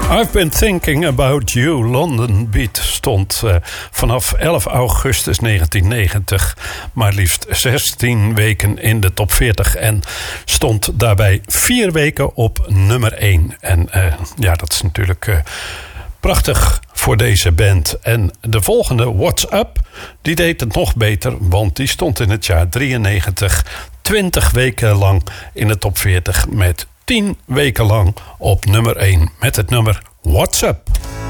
I've Been Thinking About You, London Beat, stond vanaf 11 augustus 1990 maar liefst 16 weken in de top 40 en stond daarbij 4 weken op nummer 1. En ja, dat is natuurlijk prachtig voor deze band. En de volgende, What's Up, die deed het nog beter, want die stond in het jaar 93 20 weken lang in de top 40 met 10 weken lang op nummer 1 met het nummer What's Up.